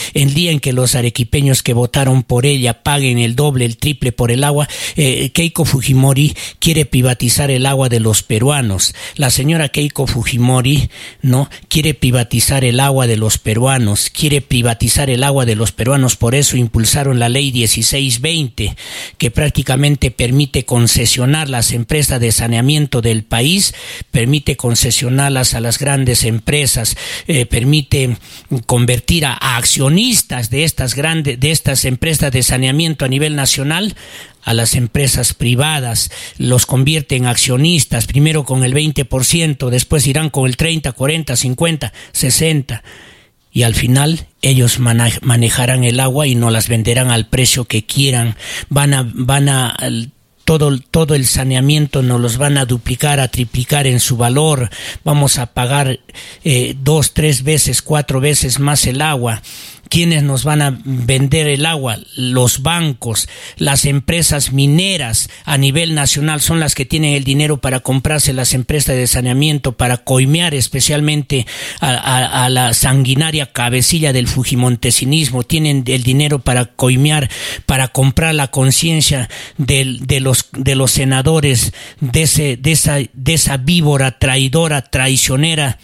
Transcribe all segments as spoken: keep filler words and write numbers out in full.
el día en que los arequipeños que votaron por ella paguen el doble, el triple por el agua, eh, Keiko Fujimori quiere privatizar el agua de los peruanos. La señora Keiko Fujimori, ¿no?, quiere privatizar el agua de los peruanos, quiere privatizar el agua de los peruanos, por eso impulsaron la ley dieciséis veinte, que prácticamente permite concesionar las empresas de saneamiento del país, permite concesionarlas a las grandes empresas, eh, permite convertir a, a accionistas de estas grandes, de estas empresas de saneamiento a nivel nacional, a las empresas privadas, los convierte en accionistas, primero con el veinte por ciento, después irán con el treinta, cuarenta, cincuenta, sesenta, y al final ellos manejarán el agua y nos las venderán al precio que quieran, van a, van a, todo, todo el saneamiento nos los van a duplicar, a triplicar en su valor, vamos a pagar eh, dos, tres veces, cuatro veces más el agua. ¿Quiénes nos van a vender el agua? Los bancos, las empresas mineras a nivel nacional son las que tienen el dinero para comprarse las empresas de saneamiento, para coimear especialmente a, a, a la sanguinaria cabecilla del fujimontesinismo, tienen el dinero para coimear, para comprar la conciencia de, de los de los senadores, de ese, de esa, de esa víbora traidora, traicionera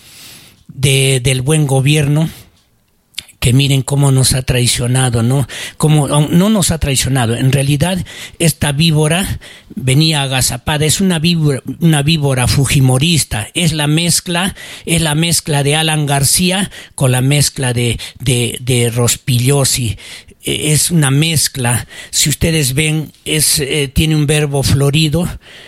de, del buen gobierno. Que miren cómo nos ha traicionado, ¿no? Como no nos ha traicionado, en realidad esta víbora venía agazapada, es una víbora, una víbora fujimorista, es la mezcla, es la mezcla de Alan García con la mezcla de, de, de Rospigliosi. Es una mezcla, si ustedes ven, es, eh, tiene un verbo florido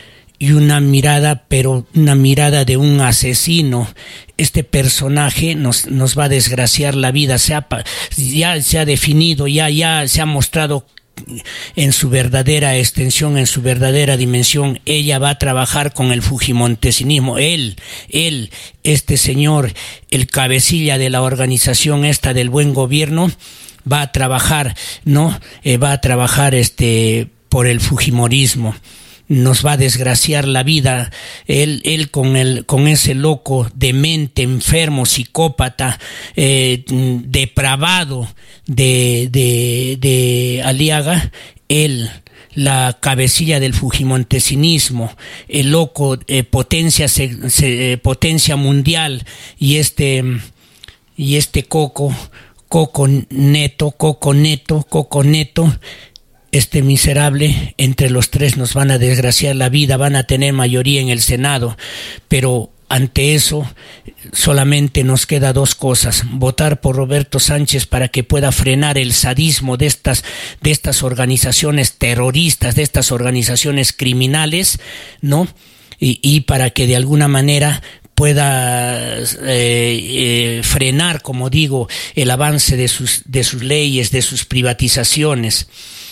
y una mirada, pero una mirada de un asesino. Este personaje nos, nos va a desgraciar la vida, se ha, ya se ha definido, ya, ya se ha mostrado en su verdadera extensión, en su verdadera dimensión. Ella va a trabajar con el fujimontesinismo, él, él, este señor, el cabecilla de la organización esta del buen gobierno, va a trabajar, ¿no? Eh, va a trabajar este por el fujimorismo. Nos va a desgraciar la vida, él, él con el, con ese loco demente, enfermo, psicópata, eh, depravado de, de, de Aliaga, él, la cabecilla del fujimontesinismo, el loco, eh, potencia, se, se, eh, potencia mundial, y este, y este coco, coco neto, coco neto, coco neto, este miserable, entre los tres nos van a desgraciar la vida, van a tener mayoría en el Senado, pero ante eso solamente nos queda dos cosas: votar por Roberto Sánchez para que pueda frenar el sadismo de estas, de estas organizaciones terroristas, de estas organizaciones criminales, ¿no? Y, y para que de alguna manera pueda eh, eh, frenar, como digo, el avance de sus, de sus leyes, de sus privatizaciones.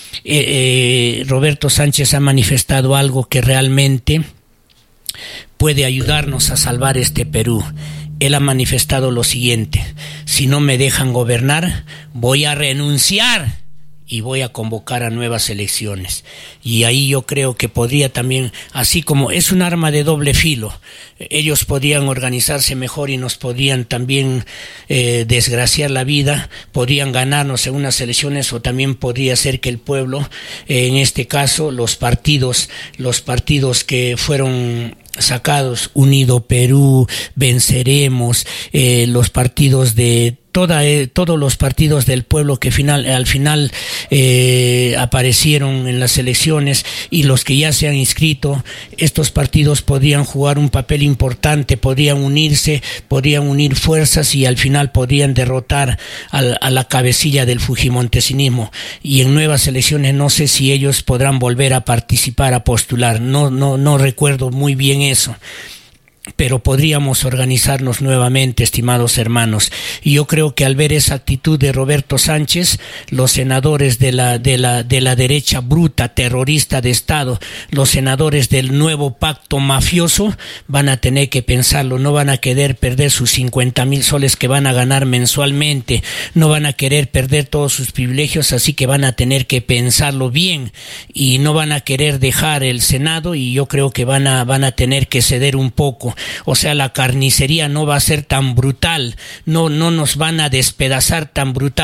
Eh, eh, Roberto Sánchez ha manifestado algo que realmente puede ayudarnos a salvar este Perú. Él ha manifestado lo siguiente: si no me dejan gobernar, voy a renunciar y voy a convocar a nuevas elecciones. Y ahí yo creo que podría también, así como es un arma de doble filo, ellos podrían organizarse mejor y nos podrían también eh, desgraciar la vida, podrían ganarnos en unas elecciones, o también podría ser que el pueblo, eh, en este caso los partidos, los partidos que fueron sacados, Unido Perú, Venceremos, eh, los partidos de Toda, eh, todos los partidos del pueblo que final, al final eh, aparecieron en las elecciones, y los que ya se han inscrito, estos partidos podrían jugar un papel importante, podrían unirse, podrían unir fuerzas y al final podrían derrotar a, a la cabecilla del fujimontesinismo. Y en nuevas elecciones no sé si ellos podrán volver a participar, a postular, no, no, no recuerdo muy bien eso. Pero podríamos organizarnos nuevamente, estimados hermanos. Y yo creo que al ver esa actitud de Roberto Sánchez, los senadores de la, de la, de la derecha bruta, terrorista de Estado, los senadores del nuevo pacto mafioso, van a tener que pensarlo, no van a querer perder sus cincuenta mil soles que van a ganar mensualmente, no van a querer perder todos sus privilegios, así que van a tener que pensarlo bien, y no van a querer dejar el Senado, y yo creo que van a, van a tener que ceder un poco. O sea, la carnicería no va a ser tan brutal, no, no nos van a despedazar tan brutalmente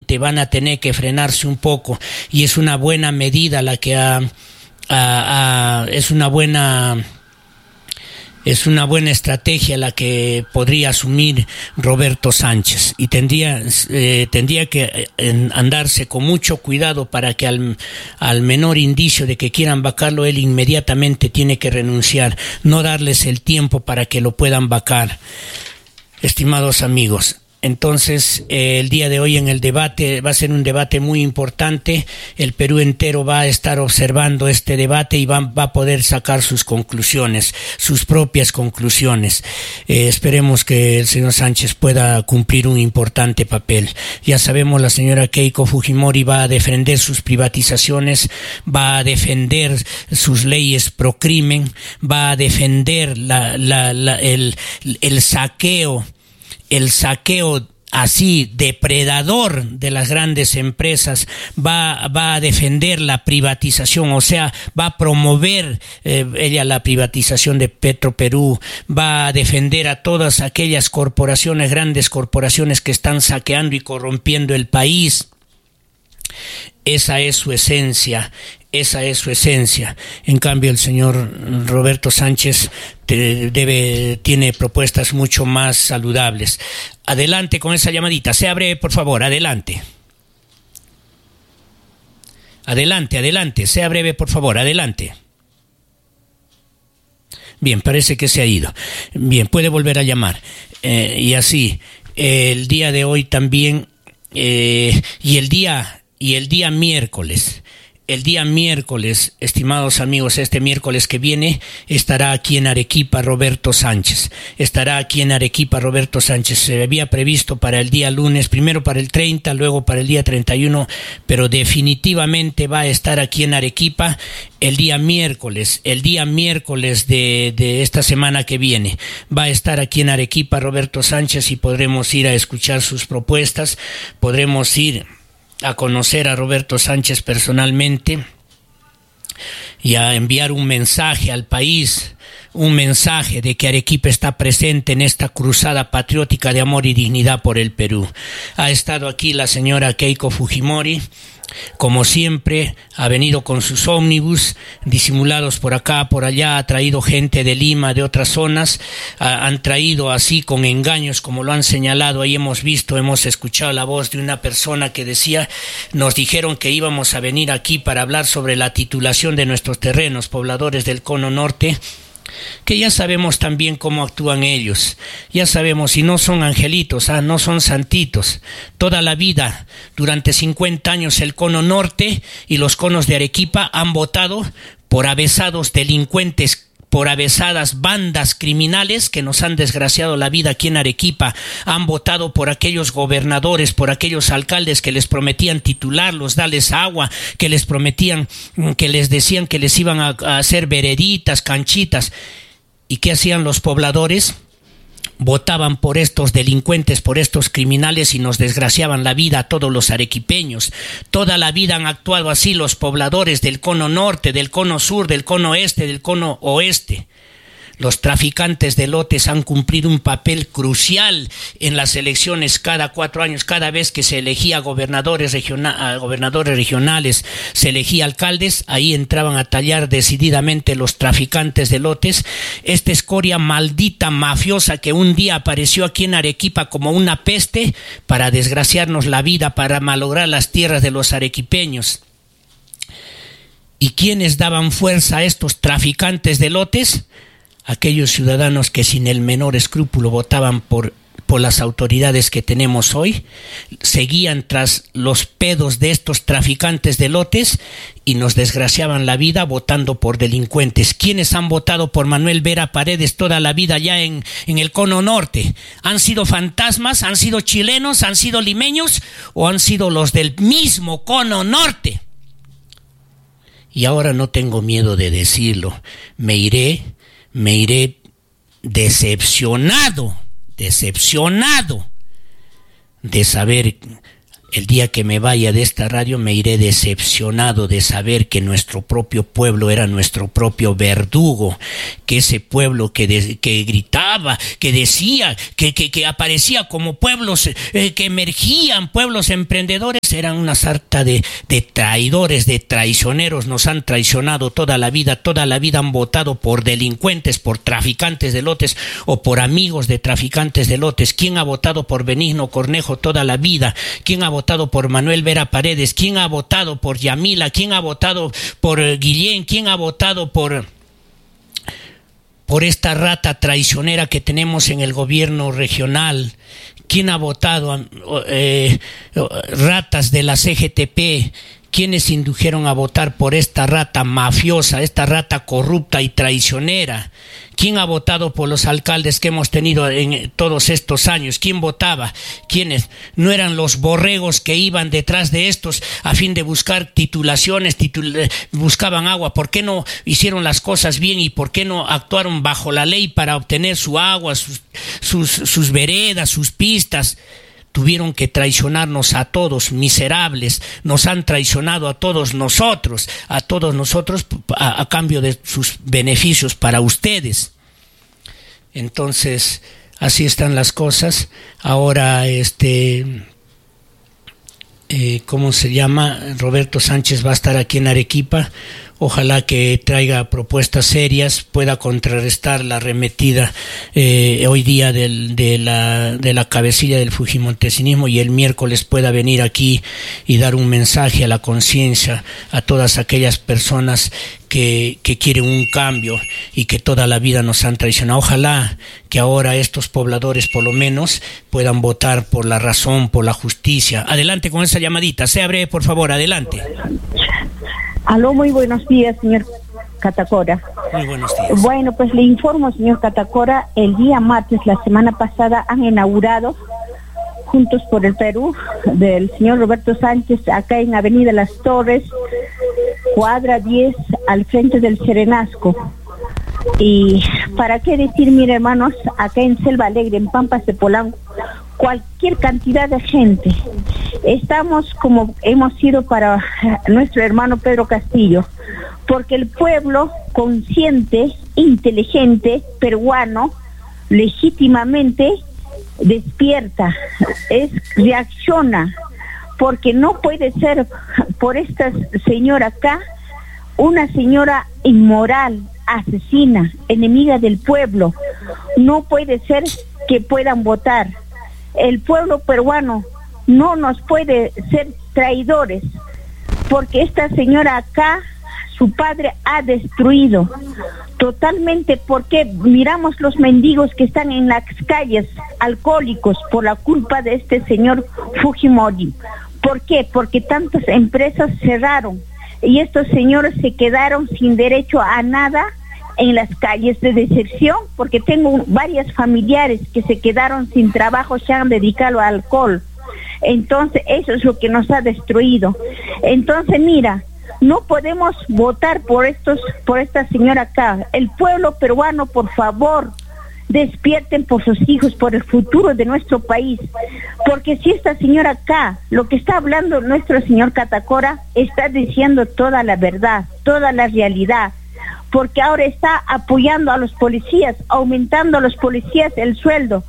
lentamente van a tener que frenarse un poco, y es una buena medida la que ha, ha, ha es una buena Es una buena estrategia la que podría asumir Roberto Sánchez, y tendría, eh, tendría que andarse con mucho cuidado para que al, al menor indicio de que quieran vacarlo, él inmediatamente tiene que renunciar, no darles el tiempo para que lo puedan vacar. Estimados amigos, entonces eh, el día de hoy en el debate va a ser un debate muy importante. El Perú entero va a estar observando este debate y va, va a poder sacar sus conclusiones, sus propias conclusiones. Eh, esperemos que el señor Sánchez pueda cumplir un importante papel. Ya sabemos, la señora Keiko Fujimori va a defender sus privatizaciones, va a defender sus leyes pro crimen, va a defender la, la, la, el, el saqueo el saqueo así depredador de las grandes empresas, va, va a defender la privatización, o sea, va a promover eh, ella la privatización de Petroperú, va a defender a todas aquellas corporaciones, grandes corporaciones que están saqueando y corrompiendo el país. Esa es su esencia, esa es su esencia. En cambio, el señor Roberto Sánchez te debe, tiene propuestas mucho más saludables. Adelante con esa llamadita. Sea breve, por favor. Adelante. Adelante, adelante. Sea breve, por favor. Adelante. Bien, parece que se ha ido. Bien, puede volver a llamar. Eh, y así, eh, el día de hoy también, eh, y el día... Y el día miércoles, el día miércoles, estimados amigos, este miércoles que viene, estará aquí en Arequipa Roberto Sánchez. Estará aquí en Arequipa Roberto Sánchez. Se había previsto para el día lunes, primero para el treinta, luego para el día treinta y uno, pero definitivamente va a estar aquí en Arequipa el día miércoles, el día miércoles de, de esta semana que viene. Va a estar aquí en Arequipa Roberto Sánchez y podremos ir a escuchar sus propuestas, podremos ir a conocer a Roberto Sánchez personalmente y a enviar un mensaje al país, un mensaje de que Arequipa está presente en esta cruzada patriótica de amor y dignidad por el Perú. Ha estado aquí la señora Keiko Fujimori, como siempre, ha venido con sus ómnibus, disimulados por acá, por allá, ha traído gente de Lima, de otras zonas, ha, han traído así con engaños, como lo han señalado, ahí hemos visto, hemos escuchado la voz de una persona que decía, nos dijeron que íbamos a venir aquí para hablar sobre la titulación de nuestros terrenos, pobladores del Cono Norte, que ya sabemos también cómo actúan ellos, ya sabemos, y no son angelitos, ah, no son santitos. Toda la vida, durante cincuenta años, el Cono Norte y los conos de Arequipa han votado por avesados delincuentes, por avesadas bandas criminales que nos han desgraciado la vida aquí en Arequipa. Han votado por aquellos gobernadores, por aquellos alcaldes que les prometían titularlos, darles agua, que les prometían, que les decían que les iban a, a hacer vereditas, canchitas. ¿Y qué hacían los pobladores? Votaban por estos delincuentes, por estos criminales, y nos desgraciaban la vida a todos los arequipeños. Toda la vida han actuado así los pobladores del Cono Norte, del Cono Sur, del Cono Este, del Cono Oeste. Los traficantes de lotes han cumplido un papel crucial en las elecciones cada cuatro años. Cada vez que se elegía gobernadores, regional, gobernadores regionales, se elegía alcaldes, ahí entraban a tallar decididamente los traficantes de lotes. Esta escoria maldita, mafiosa, que un día apareció aquí en Arequipa como una peste para desgraciarnos la vida, para malograr las tierras de los arequipeños. ¿Y quiénes daban fuerza a estos traficantes de lotes? Aquellos ciudadanos que sin el menor escrúpulo votaban por, por las autoridades que tenemos hoy, seguían tras los pedos de estos traficantes de lotes y nos desgraciaban la vida votando por delincuentes. ¿Quiénes han votado por Manuel Vera Paredes toda la vida ya en, en el Cono Norte? ¿Han sido fantasmas? ¿Han sido chilenos? ¿Han sido limeños? ¿O han sido los del mismo Cono Norte? Y ahora no tengo miedo de decirlo, me iré Me iré decepcionado, decepcionado de saber El día que me vaya de esta radio me iré decepcionado de saber que nuestro propio pueblo era nuestro propio verdugo, que ese pueblo que, de, que gritaba, que decía, que, que, que aparecía como pueblos eh, que emergían, pueblos emprendedores, eran una sarta de, de traidores, de traicioneros, nos han traicionado toda la vida, toda la vida han votado por delincuentes, por traficantes de lotes o por amigos de traficantes de lotes. ¿Quién ha votado por Benigno Cornejo toda la vida? ¿Quién ha votado por Manuel Vera Paredes? ¿Quién ha votado por Yamila? ¿Quién ha votado por Guillén? ¿Quién ha votado por, por esta rata traicionera que tenemos en el gobierno regional? ¿Quién ha votado eh, ratas de la C G T P? ¿Quiénes indujeron a votar por esta rata mafiosa, esta rata corrupta y traicionera? ¿Quién ha votado por los alcaldes que hemos tenido en todos estos años? ¿Quién votaba? ¿Quiénes? ¿No eran los borregos que iban detrás de estos a fin de buscar titulaciones, titul- buscaban agua? ¿Por qué no hicieron las cosas bien y por qué no actuaron bajo la ley para obtener su agua, sus, sus, sus veredas, sus pistas? Tuvieron que traicionarnos a todos, miserables, nos han traicionado a todos nosotros, a todos nosotros a, a cambio de sus beneficios para ustedes. Entonces, así están las cosas. Ahora, este, eh, ¿cómo se llama? Roberto Sánchez va a estar aquí en Arequipa. Ojalá que traiga propuestas serias, pueda contrarrestar la arremetida eh, hoy día del, de, la, de la cabecilla del fujimontesinismo y el miércoles pueda venir aquí y dar un mensaje a la conciencia, a todas aquellas personas que, que quieren un cambio y que toda la vida nos han traicionado. Ojalá que ahora estos pobladores por lo menos puedan votar por la razón, por la justicia. Adelante con esa llamadita, sea breve por favor, adelante. Aló, muy buenos días, señor Catacora. Muy buenos días. Bueno, pues le informo, señor Catacora, el día martes, la semana pasada, han inaugurado Juntos por el Perú, del señor Roberto Sánchez, acá en Avenida Las Torres, cuadra diez, al frente del Serenazgo. Y para qué decir, mire hermanos, acá en Selva Alegre, en Pampas de Polanco, cualquier cantidad de gente. Estamos como hemos sido para nuestro hermano Pedro Castillo, porque el pueblo consciente, inteligente, peruano, legítimamente despierta, es reacciona, porque no puede ser por esta señora acá, una señora inmoral, asesina, enemiga del pueblo. No puede ser que puedan votar. El pueblo peruano no nos puede ser traidores, porque esta señora acá, su padre ha destruido totalmente, porque miramos los mendigos que están en las calles, alcohólicos, por la culpa de este señor Fujimori. ¿Por qué? Porque tantas empresas cerraron y estos señores se quedaron sin derecho a nada en las calles de deserción, porque tengo varias familiares que se quedaron sin trabajo, se han dedicado al alcohol. Entonces eso es lo que nos ha destruido. Entonces mira, no podemos votar por estos, por esta señora acá. El pueblo peruano, por favor, despierten por sus hijos, por el futuro de nuestro país, porque si esta señora acá, lo que está hablando nuestro señor Catacora, está diciendo toda la verdad, toda la realidad, porque ahora está apoyando a los policías, aumentando a los policías el sueldo.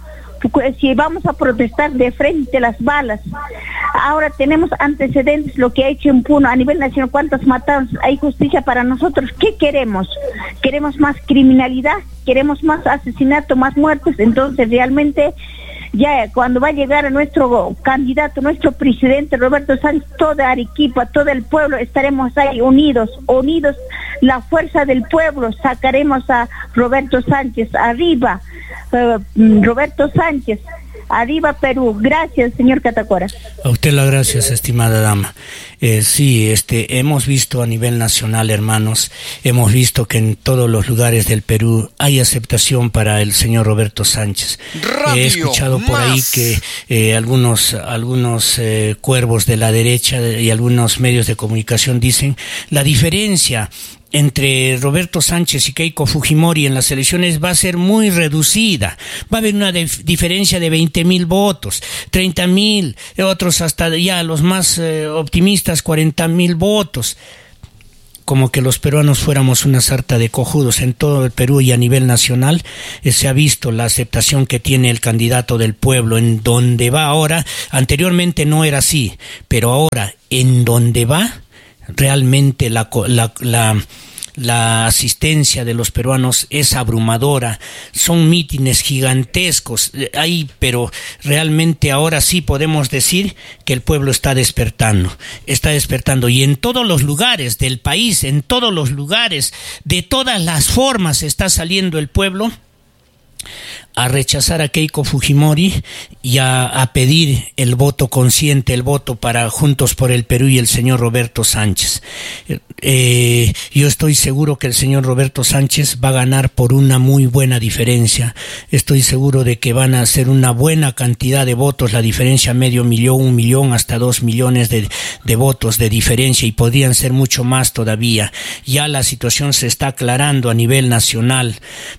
Si vamos a protestar de frente las balas, ahora tenemos antecedentes, lo que ha hecho en Puno a nivel nacional, cuántos mataron, hay justicia para nosotros. ¿Qué queremos? ¿Queremos más criminalidad? ¿Queremos más asesinato, más muertes? Entonces realmente ya cuando va a llegar nuestro candidato, nuestro presidente Roberto Sánchez, toda Arequipa, todo el pueblo, estaremos ahí unidos, unidos, la fuerza del pueblo, sacaremos a Roberto Sánchez arriba. Uh, Roberto Sánchez, arriba Perú. Gracias, señor Catacora. A usted las gracias, estimada dama. Eh, sí, este, hemos visto a nivel nacional, hermanos, hemos visto que en todos los lugares del Perú hay aceptación para el señor Roberto Sánchez. Radio He escuchado por más. ahí que eh, algunos, algunos eh, cuervos de la derecha y algunos medios de comunicación dicen la diferencia entre Roberto Sánchez y Keiko Fujimori en las elecciones va a ser muy reducida. Va a haber una dif- diferencia de veinte mil votos, treinta mil, otros hasta ya los más eh, optimistas, cuarenta mil votos. Como que los peruanos fuéramos una sarta de cojudos. En todo el Perú y a nivel nacional eh, se ha visto la aceptación que tiene el candidato del pueblo en donde va ahora. Anteriormente no era así, pero ahora en donde va realmente la, la, la, la asistencia de los peruanos es abrumadora. Son mítines gigantescos ahí, pero realmente ahora sí podemos decir que el pueblo está despertando, está despertando y en todos los lugares del país, en todos los lugares, de todas las formas está saliendo el pueblo a rechazar a Keiko Fujimori y a, a pedir el voto consciente, el voto para Juntos por el Perú y el señor Roberto Sánchez. Eh, yo estoy seguro que el señor Roberto Sánchez va a ganar por una muy buena diferencia. Estoy seguro de que van a ser una buena cantidad de votos, la diferencia medio millón, un millón, hasta dos millones de, de votos de diferencia, y podrían ser mucho más todavía. Ya la situación se está aclarando a nivel nacional.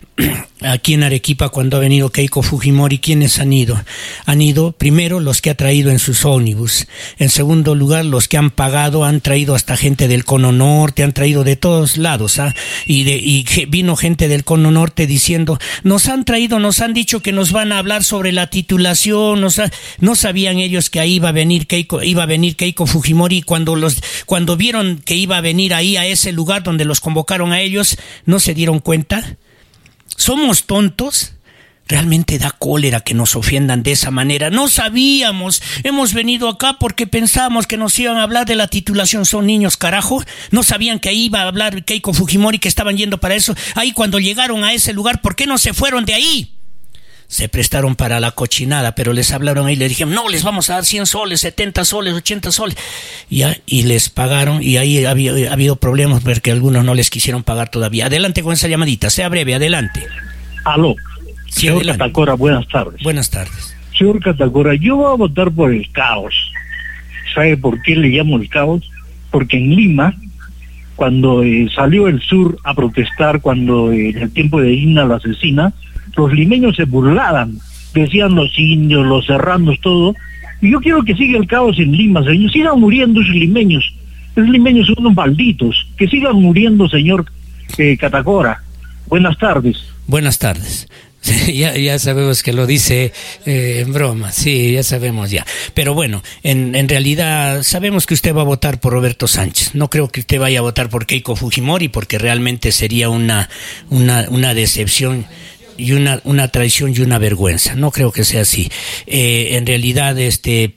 Aquí en Arequipa, cuando ha venido Keiko Fujimori, ¿quiénes han ido? Han ido primero los que ha traído en sus ómnibus. En segundo lugar, los que han pagado, han traído hasta gente del Cono Norte, han traído de todos lados, ¿ah? Y, de, y vino gente del Cono Norte diciendo, nos han traído, nos han dicho que nos van a hablar sobre la titulación, nos ha... no sabían ellos que ahí iba a venir Keiko, iba a venir Keiko Fujimori. Cuando los, cuando vieron que iba a venir ahí a ese lugar donde los convocaron a ellos, ¿no se dieron cuenta? ¿Somos tontos? Realmente da cólera que nos ofendan de esa manera. No sabíamos, hemos venido acá porque pensábamos que nos iban a hablar de la titulación. Son niños, carajo. No sabían que ahí iba a hablar Keiko Fujimori, que estaban yendo para eso. Ahí cuando llegaron a ese lugar, ¿por qué no se fueron de ahí? Se prestaron para la cochinada, pero les hablaron ahí, les dijeron, no, les vamos a dar cien soles, setenta soles, ochenta soles. Ya, y les pagaron, y ahí ha habido, ha habido problemas porque algunos no les quisieron pagar todavía. Adelante con esa llamadita, sea breve, adelante. Aló, sí, señor adelante. Catacora, buenas tardes. Buenas tardes. Señor Catacora, yo voy a votar por el caos. ¿Sabe por qué le llamo el caos? Porque en Lima, cuando eh, salió el sur a protestar, cuando eh, en el tiempo de Dina la asesina, los limeños se burlaban, decían los indios, los serranos, todo. Y yo quiero que siga el caos en Lima, señor. Sigan muriendo esos limeños. Esos limeños son unos malditos. Que sigan muriendo, señor eh, Catacora. Buenas tardes. Buenas tardes. Ya, ya sabemos que lo dice eh, en broma, sí, ya sabemos ya. Pero bueno, en, en realidad sabemos que usted va a votar por Roberto Sánchez. No creo que usted vaya a votar por Keiko Fujimori, porque realmente sería una, una, una decepción y una, una traición y una vergüenza. No creo que sea así. Eh, en realidad, este...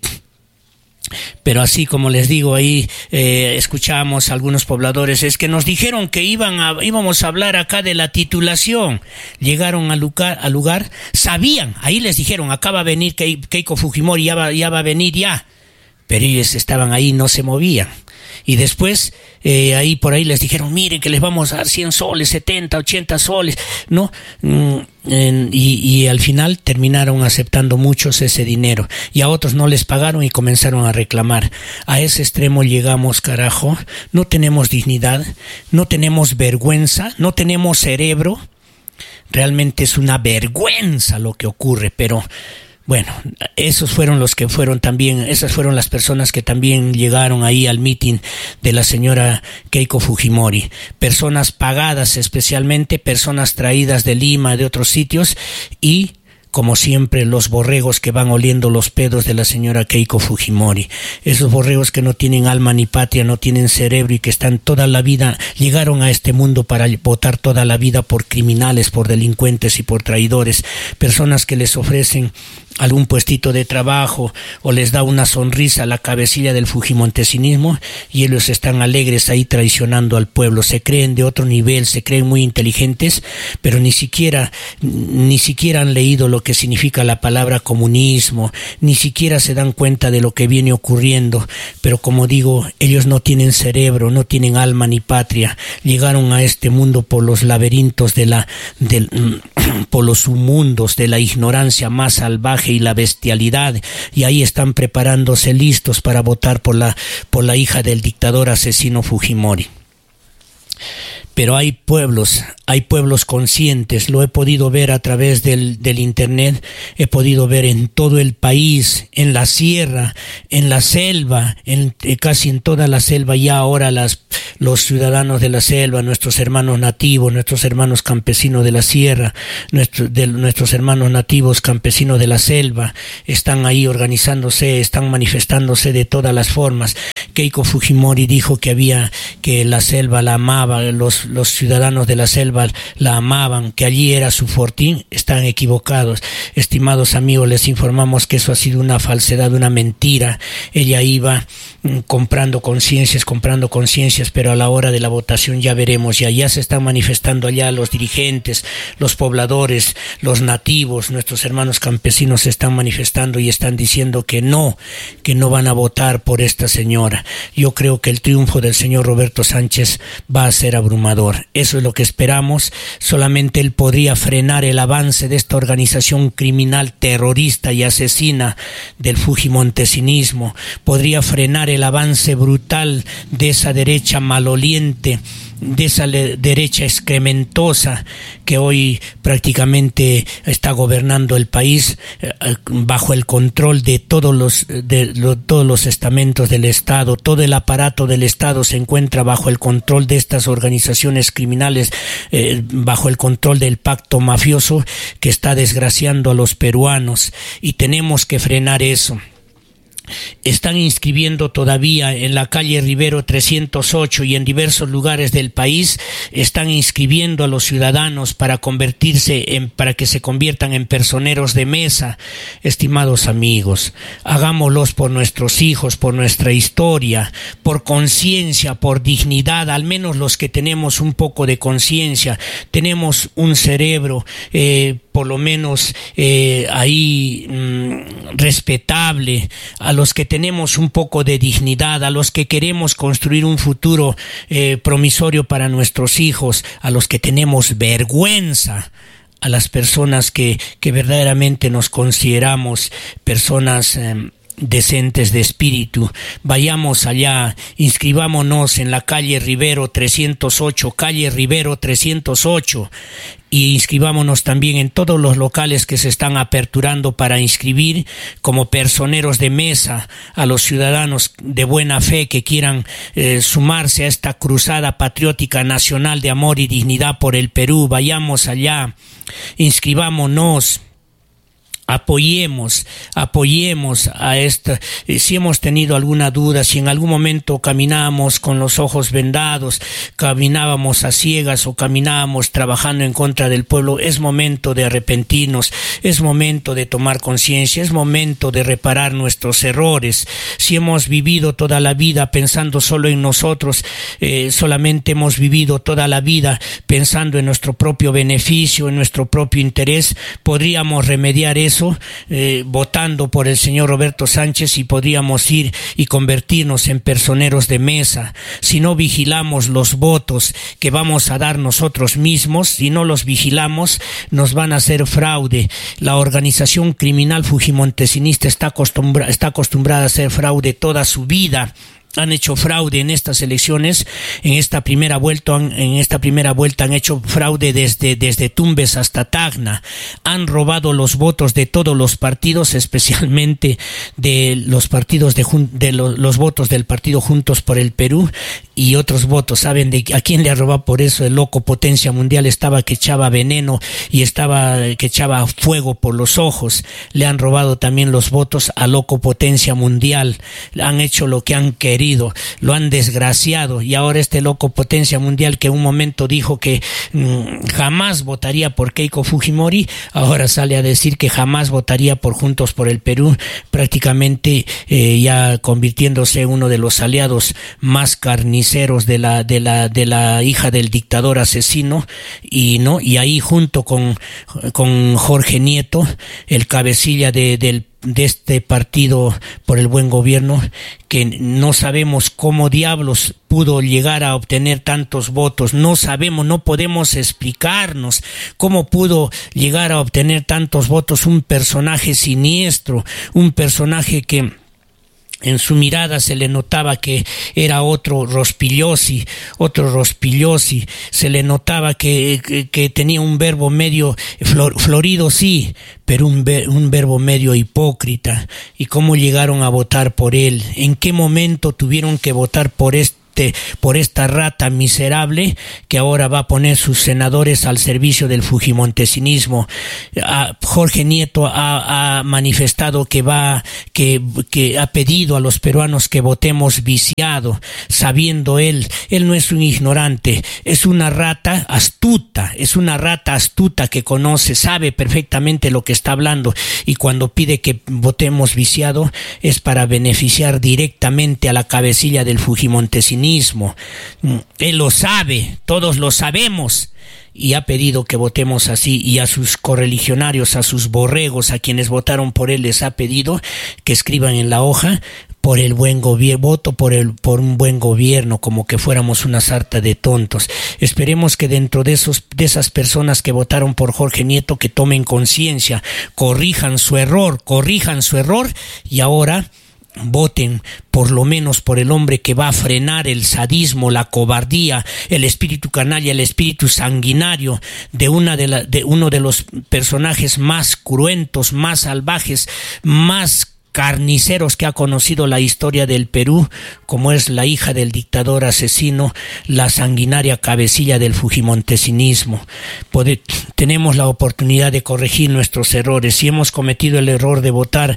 Pero así como les digo, ahí eh, escuchamos a algunos pobladores, es que nos dijeron que iban a, íbamos a hablar acá de la titulación. Llegaron al lugar, al lugar, sabían, ahí les dijeron, acá va a venir Keiko Fujimori, ya va, ya va a venir ya. Pero ellos estaban ahí, no se movían. Y después, eh, ahí por ahí les dijeron, miren que les vamos a dar cien soles, setenta, ochenta soles, ¿no? Mm, en, y, y al final terminaron aceptando muchos ese dinero. Y a otros no les pagaron y comenzaron a reclamar. A ese extremo llegamos, carajo. No tenemos dignidad, no tenemos vergüenza, no tenemos cerebro. Realmente es una vergüenza lo que ocurre, pero... Bueno, esos fueron los que fueron también, esas fueron las personas que también llegaron ahí al mitin de la señora Keiko Fujimori. Personas pagadas especialmente, personas traídas de Lima, de otros sitios, y como siempre los borregos que van oliendo los pedos de la señora Keiko Fujimori. Esos borregos que no tienen alma ni patria, no tienen cerebro y que están toda la vida, llegaron a este mundo para votar toda la vida por criminales, por delincuentes y por traidores. Personas que les ofrecen algún puestito de trabajo o les da una sonrisa a la cabecilla del fujimontesinismo y ellos están alegres ahí traicionando al pueblo. Se creen de otro nivel, se creen muy inteligentes, pero ni siquiera ni siquiera han leído lo que significa la palabra comunismo, ni siquiera se dan cuenta de lo que viene ocurriendo. Pero como digo, ellos no tienen cerebro, no tienen alma ni patria. Llegaron a este mundo por los laberintos de la del, por los submundos de la ignorancia más salvaje y la bestialidad, y ahí están preparándose listos para votar por la por la hija del dictador asesino Fujimori. pero hay pueblos, hay pueblos conscientes. Lo he podido ver a través del, del internet, he podido ver en todo el país, en la sierra, en la selva, en, casi en toda la selva. Ya ahora las, los ciudadanos de la selva, nuestros hermanos nativos, nuestros hermanos campesinos de la sierra, nuestro, de, nuestros hermanos nativos campesinos de la selva, están ahí organizándose, están manifestándose de todas las formas. Keiko Fujimori dijo que había, que la selva la amaba, los, los ciudadanos de la selva la amaban, que allí era su fortín. Están equivocados. Estimados amigos, les informamos que eso ha sido una falsedad, una mentira. Ella iba mm, comprando conciencias, comprando conciencias, pero a la hora de la votación ya veremos, ya, ya se están manifestando allá los dirigentes, los pobladores, los nativos, nuestros hermanos campesinos se están manifestando y están diciendo que no, que no van a votar por esta señora. Yo creo que el triunfo del señor Roberto Sánchez va a ser abrumador. Eso es lo que esperamos. Solamente él podría frenar el avance de esta organización criminal, terrorista y asesina del fujimontesinismo. Podría frenar el avance brutal de esa derecha maloliente, de esa derecha excrementosa que hoy prácticamente está gobernando el país eh, bajo el control de todos los de lo, todos los estamentos del Estado. Todo el aparato del Estado se encuentra bajo el control de estas organizaciones criminales, eh, bajo el control del pacto mafioso que está desgraciando a los peruanos, y tenemos que frenar eso. Están inscribiendo todavía en la calle Rivero trescientos ocho y en diversos lugares del país, están inscribiendo a los ciudadanos para convertirse en, para que se conviertan en personeros de mesa. Estimados amigos, hagámoslos por nuestros hijos, por nuestra historia, por conciencia, por dignidad. Al menos los que tenemos un poco de conciencia, tenemos un cerebro, eh, por lo menos eh, ahí mmm, respetable, a los que tenemos un poco de dignidad, a los que queremos construir un futuro eh, promisorio para nuestros hijos, a los que tenemos vergüenza, a las personas que, que verdaderamente nos consideramos personas eh, decentes de espíritu. Vayamos allá, inscribámonos en la calle Rivero trescientos ocho, calle Rivero trescientos ocho, y inscribámonos también en todos los locales que se están aperturando para inscribir como personeros de mesa a los ciudadanos de buena fe que quieran eh, sumarse a esta cruzada patriótica nacional de amor y dignidad por el Perú. Vayamos allá, inscribámonos. Apoyemos, apoyemos a esta. Si hemos tenido alguna duda, si en algún momento caminábamos con los ojos vendados, caminábamos a ciegas o caminábamos trabajando en contra del pueblo, es momento de arrepentirnos, es momento de tomar conciencia, es momento de reparar nuestros errores. Si hemos vivido toda la vida pensando solo en nosotros, eh, solamente hemos vivido toda la vida pensando en nuestro propio beneficio, en nuestro propio interés, podríamos remediar eso Eh, votando por el señor Roberto Sánchez, y podríamos ir y convertirnos en personeros de mesa. Si no vigilamos los votos que vamos a dar nosotros mismos, si no los vigilamos, nos van a hacer fraude. La organización criminal fujimontesinista está acostumbrada, está acostumbrada a hacer fraude toda su vida. Han hecho fraude en estas elecciones, en esta primera vuelta, en esta primera vuelta han hecho fraude desde, desde Tumbes hasta Tacna. Han robado los votos de todos los partidos, especialmente de los partidos de, de los, los votos del partido Juntos por el Perú y otros votos. ¿Saben de a quién le ha robado? Por eso el loco Potencia Mundial estaba que echaba veneno y estaba que echaba fuego por los ojos. Le han robado también los votos a loco Potencia Mundial. Han hecho lo que han querido. Lo han desgraciado, y ahora este loco Potencia Mundial que un momento dijo que mmm, jamás votaría por Keiko Fujimori, ahora sale a decir que jamás votaría por Juntos por el Perú, prácticamente eh, ya convirtiéndose en uno de los aliados más carniceros de la de la de la hija del dictador asesino. Y no y ahí junto con con Jorge Nieto, el cabecilla de, del de este partido por el buen gobierno, que no sabemos cómo diablos pudo llegar a obtener tantos votos, no sabemos, no podemos explicarnos cómo pudo llegar a obtener tantos votos un personaje siniestro, un personaje que En su mirada se le notaba que era otro Rospigliosi, otro Rospigliosi. Se le notaba que, que, que tenía un verbo medio flor, florido, sí, pero un, ver, un verbo medio hipócrita. ¿Y cómo llegaron a votar por él? ¿En qué momento tuvieron que votar por este? por esta rata miserable que ahora va a poner sus senadores al servicio del fujimontesinismo? A Jorge Nieto ha, ha manifestado que va, que, que ha pedido a los peruanos que votemos viciado, sabiendo él, él no es un ignorante, es una rata astuta, es una rata astuta que conoce, sabe perfectamente lo que está hablando, y cuando pide que votemos viciado es para beneficiar directamente a la cabecilla del fujimontesinismo. Él lo sabe, todos lo sabemos, y ha pedido que votemos así, y a sus correligionarios, a sus borregos, a quienes votaron por él, les ha pedido que escriban en la hoja: por el buen gobierno, voto por el por un buen gobierno, como que fuéramos una sarta de tontos. Esperemos que dentro de esos de esas personas que votaron por Jorge Nieto, que tomen conciencia, corrijan su error, corrijan su error y ahora voten por lo menos por el hombre que va a frenar el sadismo, la cobardía, el espíritu canalla, el espíritu sanguinario de una de, la, de uno de los personajes más cruentos, más salvajes, más carniceros que ha conocido la historia del Perú, como es la hija del dictador asesino, la sanguinaria cabecilla del fujimontesinismo. Pode, tenemos la oportunidad de corregir nuestros errores. Si hemos cometido el error de votar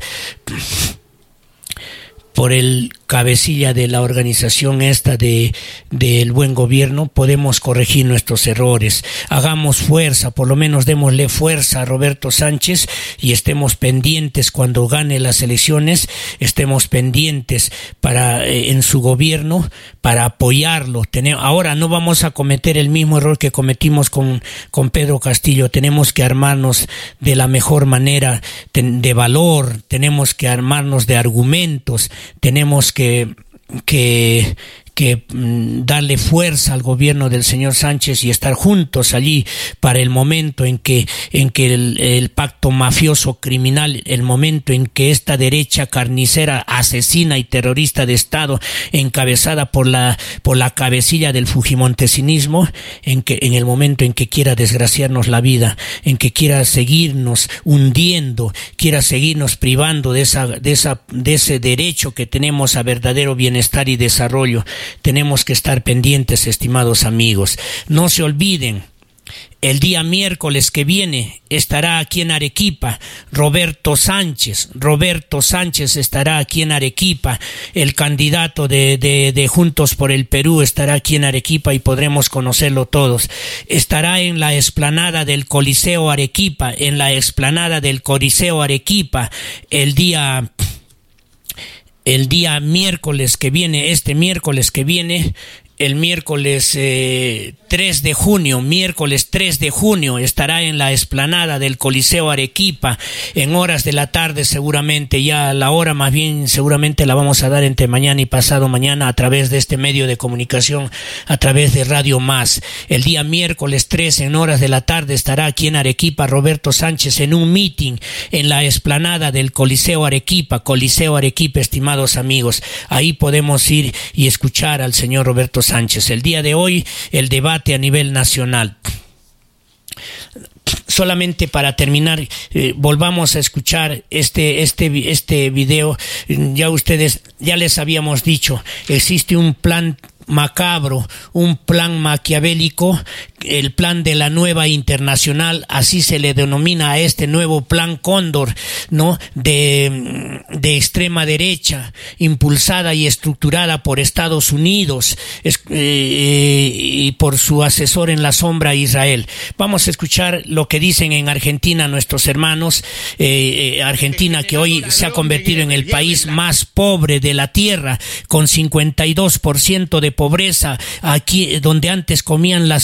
por el cabecilla de la organización esta de del buen gobierno, podemos corregir nuestros errores. Hagamos fuerza, por lo menos démosle fuerza a Roberto Sánchez y estemos pendientes cuando gane las elecciones, estemos pendientes para eh, en su gobierno para apoyarlo. Tenemos, ahora no vamos a cometer el mismo error que cometimos con, con Pedro Castillo. Tenemos que armarnos de la mejor manera, de valor, tenemos que armarnos de argumentos, tenemos que, que, que darle fuerza al gobierno del señor Sánchez y estar juntos allí para el momento en que, en que el, el pacto mafioso criminal, el momento en que esta derecha carnicera, asesina y terrorista de Estado, encabezada por la, por la cabecilla del fujimontesinismo, en que, en el momento en que quiera desgraciarnos la vida, en que quiera seguirnos hundiendo, quiera seguirnos privando de esa, de esa, de ese derecho que tenemos a verdadero bienestar y desarrollo. Tenemos que estar pendientes, estimados amigos. No se olviden, el día miércoles que viene estará aquí en Arequipa Roberto Sánchez. Roberto Sánchez estará aquí en Arequipa. El candidato de, de, de Juntos por el Perú estará aquí en Arequipa y podremos conocerlo todos. Estará en la explanada del Coliseo Arequipa, en la explanada del Coliseo Arequipa, el día... El día miércoles que viene, este miércoles que viene, el miércoles eh, tres de junio, miércoles tres de junio, estará en la explanada del Coliseo Arequipa en horas de la tarde, seguramente. Ya la hora más bien seguramente la vamos a dar entre mañana y pasado mañana a través de este medio de comunicación, a través de Radio Más. El día miércoles tres en horas de la tarde estará aquí en Arequipa Roberto Sánchez en un meeting en la explanada del Coliseo Arequipa, Coliseo Arequipa, estimados amigos. Ahí podemos ir y escuchar al señor Roberto Sánchez. El día de hoy, el debate a nivel nacional. Solamente para terminar, eh, volvamos a escuchar este, este, este video. Ya ustedes, ya les habíamos dicho, existe un plan macabro, un plan maquiavélico, el plan de la nueva internacional, así se le denomina a este nuevo plan Cóndor, ¿no? De, de extrema derecha, impulsada y estructurada por Estados Unidos es, eh, y por su asesor en la sombra, Israel. Vamos a escuchar lo que dicen en Argentina nuestros hermanos. eh, Argentina, que hoy se ha convertido en el país más pobre de la tierra, con cincuenta y dos por ciento de pobreza, aquí donde antes comían las mejores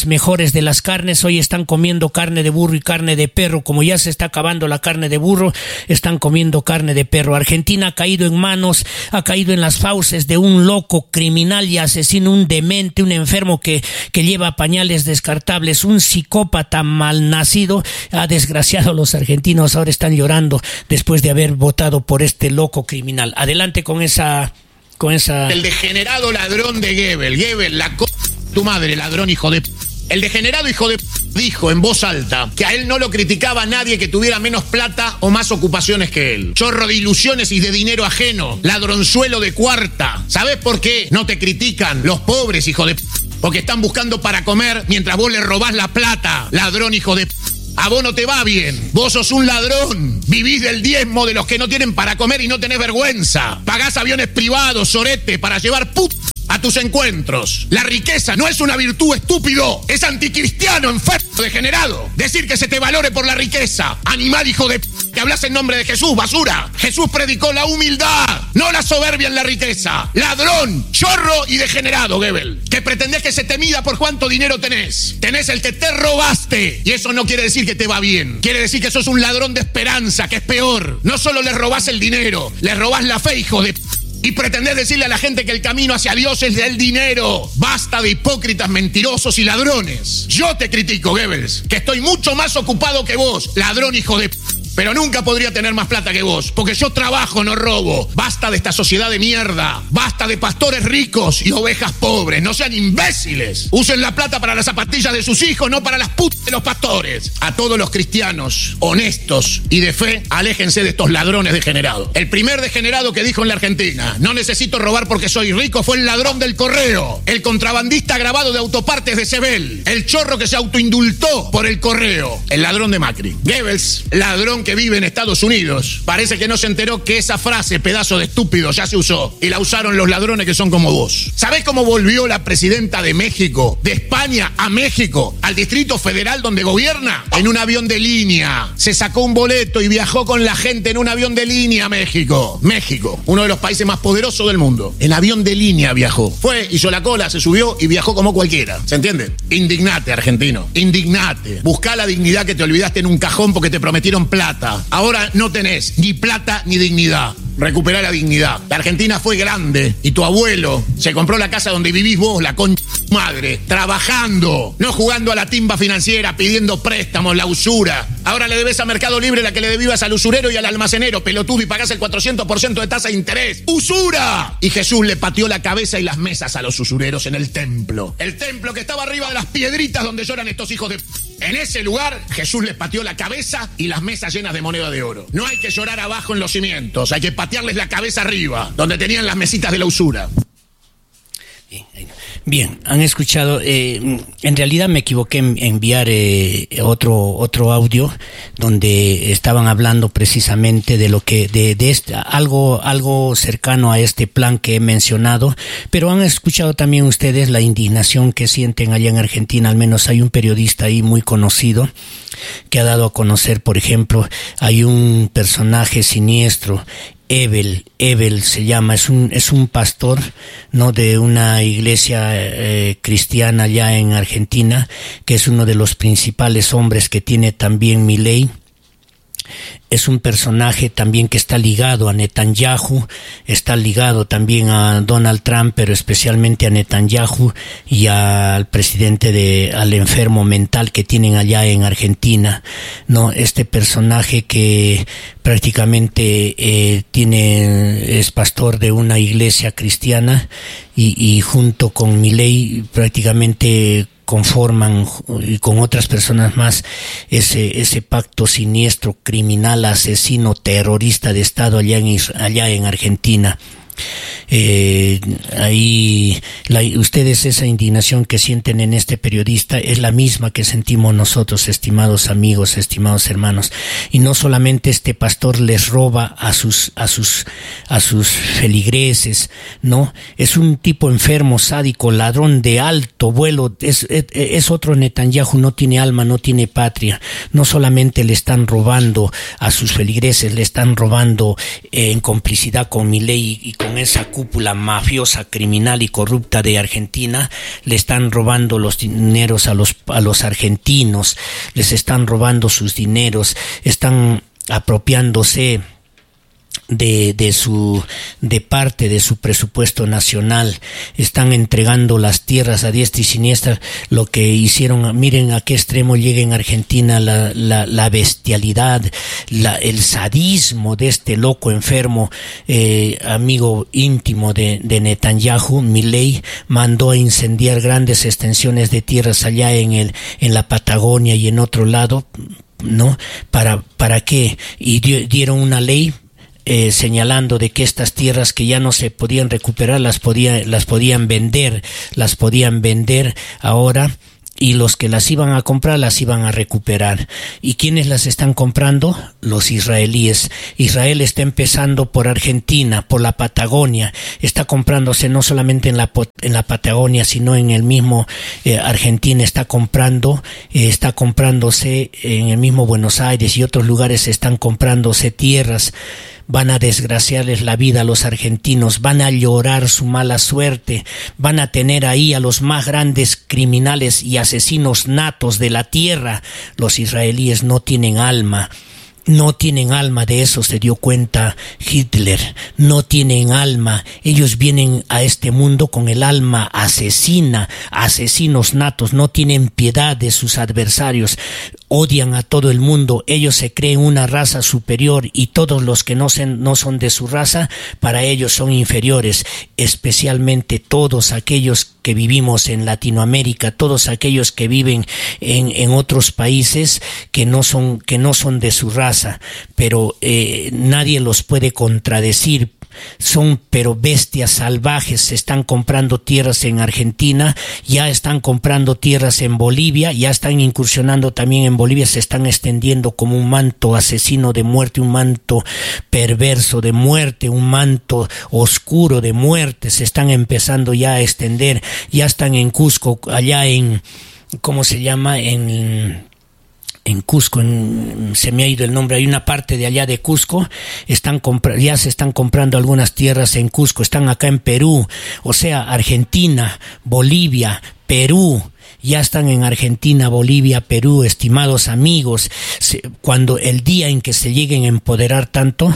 de las carnes hoy están comiendo carne de burro y carne de perro. Como ya se está acabando la carne de burro, están comiendo carne de perro. Argentina ha caído en manos, ha caído en las fauces de un loco criminal y asesino, un demente, un enfermo que, que lleva pañales descartables, un psicópata malnacido. Ha desgraciado a los argentinos, ahora están llorando después de haber votado por este loco criminal. Adelante con esa... con esa... El degenerado ladrón de Goebbels, Goebbels, la co... tu madre, ladrón hijo de... El degenerado hijo de... dijo en voz alta que a él no lo criticaba nadie que tuviera menos plata o más ocupaciones que él. Chorro de ilusiones y de dinero ajeno, ladronzuelo de cuarta. ¿Sabés por qué no te critican los pobres, hijo de... porque están buscando para comer mientras vos le robás la plata, ladrón hijo de... A vos no te va bien, vos sos un ladrón, vivís del diezmo de los que no tienen para comer y no tenés vergüenza. Pagás aviones privados, sorete, para llevar put a tus encuentros. La riqueza no es una virtud, estúpido, es anticristiano, enfermo, degenerado. Decir que se te valore por la riqueza, animal hijo de p... que hablas en nombre de Jesús, basura. Jesús predicó la humildad, no la soberbia en la riqueza. Ladrón, chorro y degenerado, Goebbels, que pretendés que se te mida por cuánto dinero tenés. Tenés el que te robaste, y eso no quiere decir que te va bien. Quiere decir que sos un ladrón de esperanza, que es peor. No solo le robás el dinero, le robás la fe, hijo de p... y pretendés decirle a la gente que el camino hacia Dios es del dinero. Basta de hipócritas, mentirosos y ladrones. Yo te critico, Goebbels, que estoy mucho más ocupado que vos, ladrón hijo de p... pero nunca podría tener más plata que vos, porque yo trabajo, no robo. Basta de esta sociedad de mierda. Basta de pastores ricos y ovejas pobres. No sean imbéciles. Usen la plata para las zapatillas de sus hijos, no para las putas de los pastores. A todos los cristianos honestos y de fe, aléjense de estos ladrones degenerados. El primer degenerado que dijo en la Argentina: no necesito robar porque soy rico, fue el ladrón del correo, el contrabandista agravado de autopartes de Sebel, el chorro que se autoindultó por el correo, el ladrón de Macri. Goebbels, ladrón que vive en Estados Unidos, parece que no se enteró que esa frase, pedazo de estúpido, ya se usó y la usaron los ladrones que son como vos. ¿Sabés cómo volvió la presidenta de México, de España a México, al Distrito Federal donde gobierna? En un avión de línea. Se sacó un boleto y viajó con la gente en un avión de línea a México. México, uno de los países más poderosos del mundo. En avión de línea viajó. Fue, hizo la cola, se subió y viajó como cualquiera. ¿Se entiende? Indignate, argentino. Indignate. Buscá la dignidad que te olvidaste en un cajón porque te prometieron plata. Ahora no tenés ni plata ni dignidad. Recuperá la dignidad. La Argentina fue grande y tu abuelo se compró la casa donde vivís vos, la concha de tu madre, trabajando, no jugando a la timba financiera, pidiendo préstamos, la usura. Ahora le debes a Mercado Libre la que le debías al usurero y al almacenero, pelotudo, y pagás el cuatrocientos por ciento de tasa de interés. ¡Usura! Y Jesús le pateó la cabeza y las mesas a los usureros en el templo. El templo que estaba arriba de las piedritas donde lloran estos hijos de... En ese lugar, Jesús les pateó la cabeza y las mesas llenas de moneda de oro. No hay que llorar abajo en los cimientos, hay que patearles la cabeza arriba, donde tenían las mesitas de la usura. Bien, han escuchado, eh, en realidad me equivoqué en enviar eh, otro otro audio donde estaban hablando precisamente de lo que de, de este, algo algo cercano a este plan que he mencionado, pero han escuchado también ustedes la indignación que sienten allá en Argentina. Al menos hay un periodista ahí muy conocido que ha dado a conocer, por ejemplo, hay un personaje siniestro, Ebel, Ebel se llama, es un es un pastor, no, de una iglesia eh, cristiana allá en Argentina, que es uno de los principales hombres que tiene también Milei. Es un personaje también que está ligado a Netanyahu, está ligado también a Donald Trump, pero especialmente a Netanyahu y al presidente de, al enfermo mental que tienen allá en Argentina, ¿no? Este personaje que prácticamente eh, tiene, es pastor de una iglesia cristiana y, y junto con Milei prácticamente conforman y con otras personas más ese ese pacto siniestro, criminal, asesino, terrorista de Estado allá en allá en Argentina. Eh, ahí la, ustedes, esa indignación que sienten en este periodista es la misma que sentimos nosotros, estimados amigos, estimados hermanos. Y no solamente este pastor les roba a sus a sus a sus feligreses, no, es un tipo enfermo, sádico, ladrón de alto vuelo. Es, es, es otro Netanyahu, no tiene alma, no tiene patria. No solamente le están robando a sus feligreses, le están robando eh, en complicidad con Milei y con esa cúpula mafiosa, criminal y corrupta de Argentina, le están robando los dineros a los, a los argentinos, les están robando sus dineros, están apropiándose de, de su, de parte de su presupuesto nacional, están entregando las tierras a diestra y siniestra. Lo que hicieron, miren a qué extremo llega en Argentina la, la, la bestialidad, la, el sadismo de este loco enfermo, eh, amigo íntimo de, de Netanyahu. Milei mandó a incendiar grandes extensiones de tierras allá en el, en la Patagonia y en otro lado, ¿no? ¿Para, para qué? Y dio, dieron una ley Eh, señalando de que estas tierras que ya no se podían recuperar las podían, las podían vender, las podían vender ahora, y los que las iban a comprar las iban a recuperar. ¿Y quiénes las están comprando? Los israelíes. Israel está empezando por Argentina, por la Patagonia, está comprándose no solamente en la, en la Patagonia, sino en el mismo eh, Argentina, está comprando, eh, está comprándose en el mismo Buenos Aires y otros lugares, están comprándose tierras. Van a desgraciarles la vida a los argentinos, van a llorar su mala suerte, van a tener ahí a los más grandes criminales y asesinos natos de la tierra. Los israelíes no tienen alma. No tienen alma, de eso se dio cuenta Hitler. No tienen alma. Ellos vienen a este mundo con el alma asesina, asesinos natos, no tienen piedad de sus adversarios, odian a todo el mundo. Ellos se creen una raza superior y todos los que no, se, no son de su raza, para ellos son inferiores, especialmente todos aquellos que vivimos en Latinoamérica, todos aquellos que viven en, en otros países que no son, que no son de su raza, pero eh, nadie los puede contradecir. Son pero bestias salvajes. Se están comprando tierras en Argentina, ya están comprando tierras en Bolivia, ya están incursionando también en Bolivia, se están extendiendo como un manto asesino de muerte, un manto perverso de muerte, un manto oscuro de muerte, se están empezando ya a extender, ya están en Cusco, allá en, ¿cómo se llama? En... en Cusco, en, se me ha ido el nombre, hay una parte de allá de Cusco, están compra, ya se están comprando algunas tierras en Cusco, están acá en Perú, o sea, Argentina, Bolivia, Perú, ya están en Argentina, Bolivia, Perú, estimados amigos. Se, cuando el día en que se lleguen a empoderar tanto,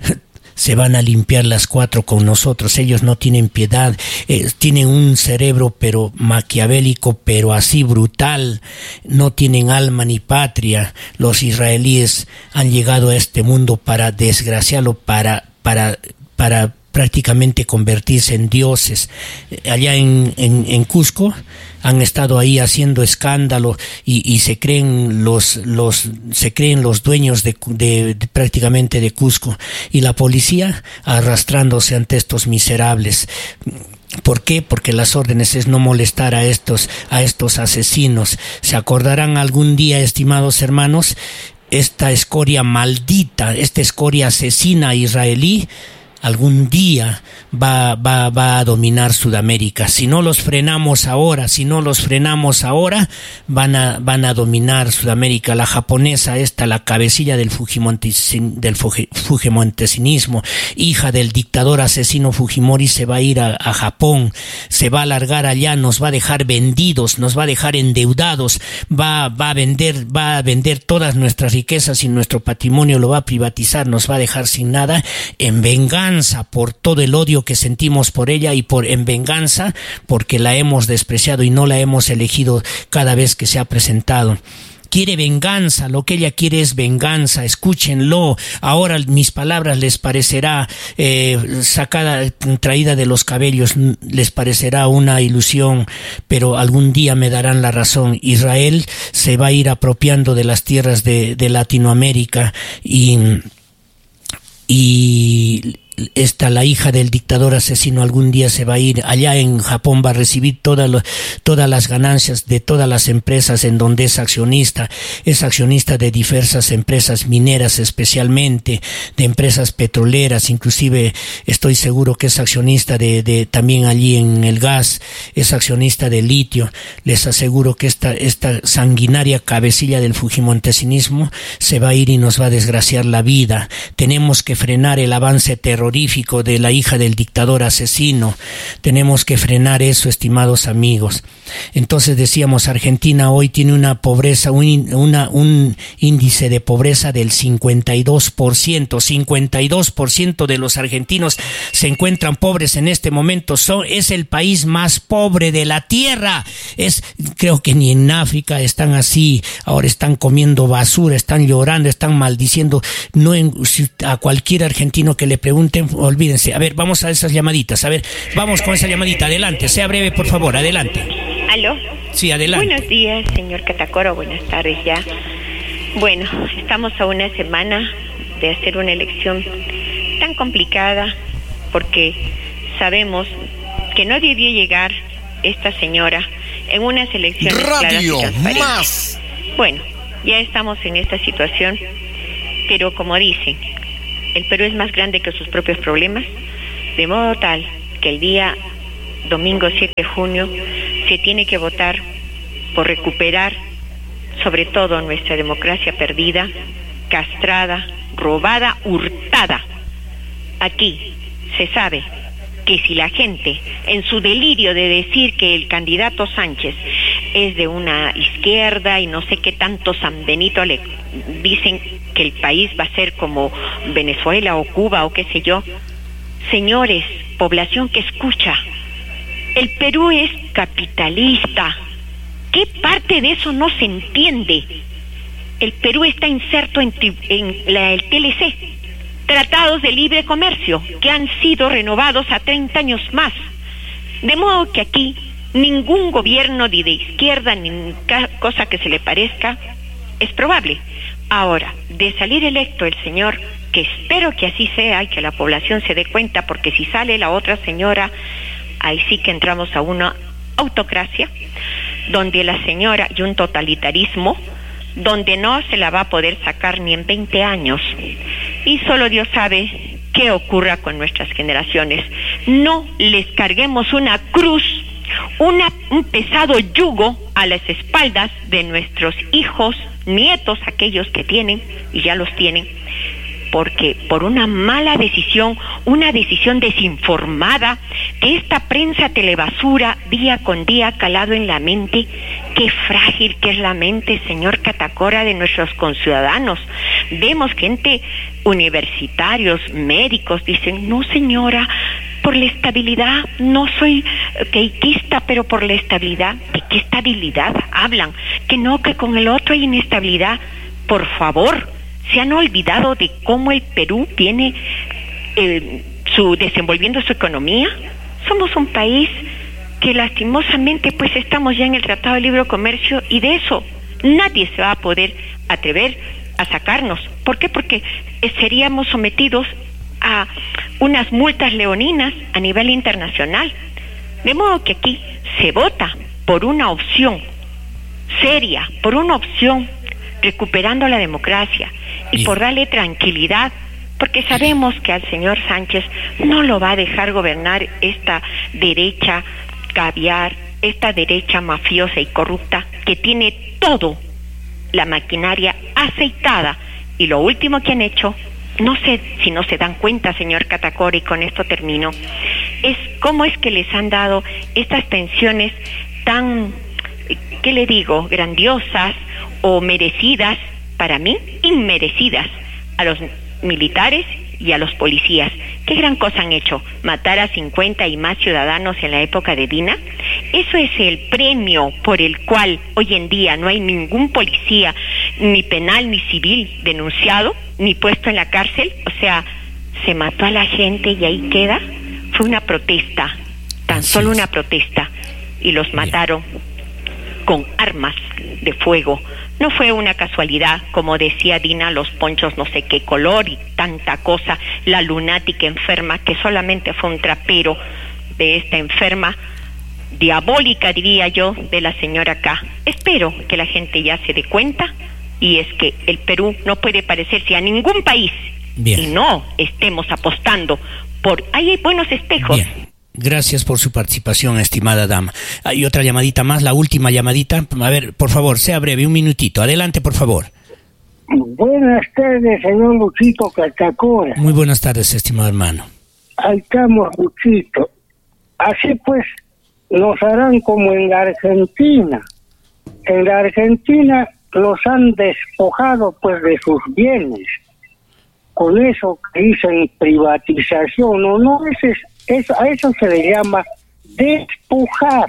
se van a limpiar las cuatro con nosotros. Ellos no tienen piedad, eh, tienen un cerebro pero maquiavélico, pero así brutal, no tienen alma ni patria. Los israelíes han llegado a este mundo para desgraciarlo, para, para, para prácticamente convertirse en dioses. Allá en, en, en Cusco han estado ahí haciendo escándalo y, y se creen los, los, se creen los dueños de, de, de prácticamente de Cusco, y la policía arrastrándose ante estos miserables. ¿Por qué? Porque las órdenes es no molestar a estos, a estos asesinos. ¿Se acordarán algún día, estimados hermanos? Esta escoria maldita, esta escoria asesina israelí, algún día va, va, va a dominar Sudamérica. Si no los frenamos ahora, si no los frenamos ahora, van a, van a dominar Sudamérica. La japonesa esta, la cabecilla del, Fujimontesi- del Fujimontesinismo, hija del dictador asesino Fujimori, se va a ir a, a Japón, se va a largar allá, nos va a dejar vendidos, nos va a dejar endeudados, va, va a vender, va a vender todas nuestras riquezas y nuestro patrimonio lo va a privatizar, nos va a dejar sin nada, en venganza por todo el odio que sentimos por ella, y por en venganza porque la hemos despreciado y no la hemos elegido cada vez que se ha presentado. Quiere venganza, lo que ella quiere es venganza, escúchenlo. Ahora mis palabras les parecerá eh, sacada, traída de los cabellos, les parecerá una ilusión, pero algún día me darán la razón. Israel se va a ir apropiando de las tierras de, de Latinoamérica, y y esta, la hija del dictador asesino, algún día se va a ir allá en Japón, va a recibir todas lo, todas las ganancias de todas las empresas en donde es accionista. Es accionista de diversas empresas mineras, especialmente de empresas petroleras, inclusive estoy seguro que es accionista de, de también allí en el gas, es accionista de litio. Les aseguro que esta, esta sanguinaria cabecilla del fujimontesinismo se va a ir y nos va a desgraciar la vida. Tenemos que frenar el avance terrorista terrorífico de la hija del dictador asesino. Tenemos que frenar eso, estimados amigos. Entonces decíamos, Argentina hoy tiene una pobreza, un, una, un índice de pobreza del cincuenta y dos por ciento. cincuenta y dos por ciento de los argentinos se encuentran pobres en este momento. Son, es el país más pobre de la tierra. Es, creo que ni en África están así. Ahora están comiendo basura, están llorando, están maldiciendo. No en, a cualquier argentino que le pregunten, olvídense. A ver, vamos a esas llamaditas. A ver, vamos con esa llamadita. Adelante, sea breve, por favor. Adelante. ¿Aló? Sí, adelante. Buenos días, señor Catacora. Buenas tardes ya. Bueno, estamos a una semana de hacer una elección tan complicada porque sabemos que no debió llegar esta señora en unas elecciones Radio claras y transparentes. Más. Bueno, ya estamos en esta situación, pero como dicen, el Perú es más grande que sus propios problemas, de modo tal que el día domingo siete de junio se tiene que votar por recuperar sobre todo nuestra democracia perdida, castrada, robada, hurtada. Aquí se sabe que si la gente, en su delirio de decir que el candidato Sánchez es de una izquierda y no sé qué tanto San Benito le dicen que el país va a ser como Venezuela o Cuba o qué sé yo, señores, población que escucha, el Perú es capitalista. ¿Qué parte de eso no se entiende? El Perú está inserto en, en la, el T L C, Tratados de Libre Comercio, que han sido renovados a treinta años más. De modo que aquí ningún gobierno ni de izquierda ni cosa que se le parezca es probable. Ahora, de salir electo el señor, que espero que así sea y que la población se dé cuenta, porque si sale la otra señora, ahí sí que entramos a una autocracia, donde la señora y un totalitarismo, donde no se la va a poder sacar ni en veinte años. Y solo Dios sabe qué ocurra con nuestras generaciones. No les carguemos una cruz, una, un pesado yugo a las espaldas de nuestros hijos, nietos, aquellos que tienen, y ya los tienen, porque por una mala decisión, una decisión desinformada, que esta prensa telebasura día con día ha calado en la mente. Qué frágil que es la mente, señor Catacora, de nuestros conciudadanos. Vemos gente, universitarios, médicos, dicen, no señora, por la estabilidad, no soy queitista, pero por la estabilidad. ¿De qué estabilidad hablan? Que no, que con el otro hay inestabilidad. Por favor, ¿se han olvidado de cómo el Perú viene eh, su, desenvolviendo su economía? Somos un país que lastimosamente pues estamos ya en el Tratado de Libre Comercio y de eso nadie se va a poder atrever a sacarnos. ¿Por qué? Porque seríamos sometidos a unas multas leoninas a nivel internacional. De modo que aquí se vota por una opción seria, por una opción recuperando la democracia y por darle tranquilidad, porque sabemos que al señor Sánchez no lo va a dejar gobernar esta derecha caviar, esta derecha mafiosa y corrupta que tiene todo la maquinaria aceitada. Y lo último que han hecho, no sé si no se dan cuenta, señor Catacora, y con esto termino, es cómo es que les han dado estas pensiones tan, ¿qué le digo?, grandiosas o merecidas, para mí, inmerecidas, a los militares y a los policías. ¿Qué gran cosa han hecho? Matar a cincuenta y más ciudadanos en la época de Dina. Eso es el premio por el cual hoy en día no hay ningún policía, ni penal ni civil, denunciado, ni puesto en la cárcel. O sea, se mató a la gente y ahí queda. Fue una protesta, tan solo una protesta, y los mataron con armas de fuego. No fue una casualidad, como decía Dina, los ponchos no sé qué color y tanta cosa, la lunática enferma, que solamente fue un trapero de esta enferma, diabólica diría yo, de la señora K. Espero que la gente ya se dé cuenta, y es que el Perú no puede parecerse a ningún país. Bien. Y no estemos apostando por... Ahí hay buenos espejos. Bien. Gracias por su participación, estimada dama. Hay otra llamadita más, la última llamadita. A ver, por favor, sea breve, un minutito. Adelante, por favor. Buenas tardes, señor Luchito Catacora. Muy buenas tardes, estimado hermano. ahí estamos, Juchito. Así pues, nos harán como en la Argentina. En la Argentina los han despojado pues de sus bienes. Con eso que dicen privatización, no, no, ese es, eso, a eso se le llama despojar.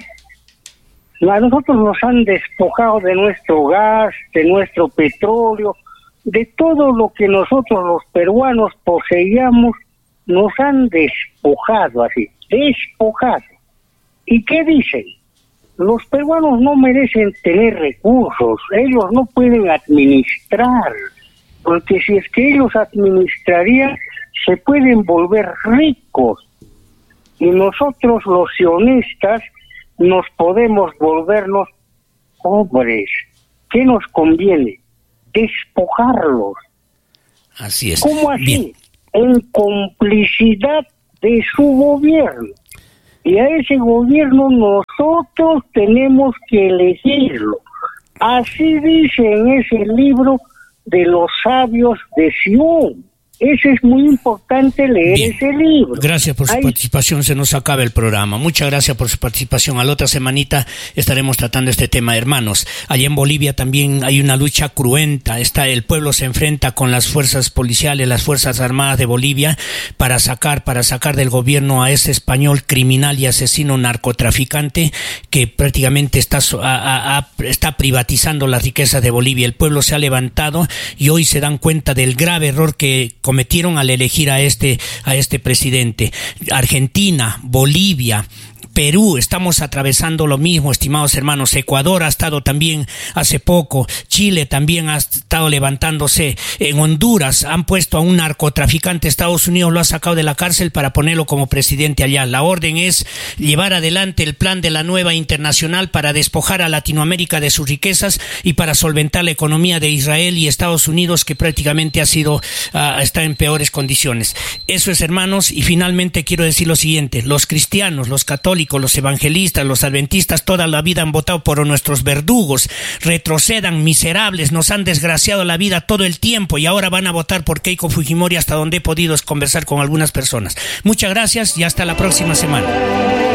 A nosotros nos han despojado de nuestro gas, de nuestro petróleo, de todo lo que nosotros los peruanos poseíamos, nos han despojado así, despojado. ¿Y qué dicen? Los peruanos no merecen tener recursos, ellos no pueden administrar, porque si es que ellos administrarían, se pueden volver ricos. Y nosotros los sionistas nos podemos volvernos pobres. ¿Qué nos conviene? Despojarlos. Así es. ¿Cómo así? Bien. En complicidad de su gobierno. Y a ese gobierno nosotros tenemos que elegirlo. Así dice en ese libro de los sabios de Sion. Ese es muy importante leer Bien. ese libro. Gracias por su Ahí... participación, se nos acaba el programa. Muchas gracias por su participación. A la otra semanita estaremos tratando este tema, hermanos. Allá en Bolivia también hay una lucha cruenta. Está, el pueblo se enfrenta con las fuerzas policiales, las fuerzas armadas de Bolivia para sacar, para sacar del gobierno a ese español criminal y asesino narcotraficante que prácticamente está, a, a, está privatizando las riquezas de Bolivia. El pueblo se ha levantado y hoy se dan cuenta del grave error que cometieron al elegir a este a este presidente. Argentina, Bolivia, Perú, estamos atravesando lo mismo, estimados hermanos. Ecuador ha estado también hace poco, Chile también ha estado levantándose. En Honduras han puesto a un narcotraficante, Estados Unidos lo ha sacado de la cárcel para ponerlo como presidente allá. La orden es llevar adelante el plan de la nueva internacional para despojar a Latinoamérica de sus riquezas y para solventar la economía de Israel y Estados Unidos, que prácticamente ha sido, uh, está en peores condiciones. Eso es, hermanos, y finalmente quiero decir lo siguiente: los cristianos, los católicos, los evangelistas, los adventistas, toda la vida han votado por nuestros verdugos. Retrocedan, miserables, nos han desgraciado la vida todo el tiempo y ahora van a votar por Keiko Fujimori, hasta donde he podido conversar con algunas personas. Muchas gracias y hasta la próxima semana.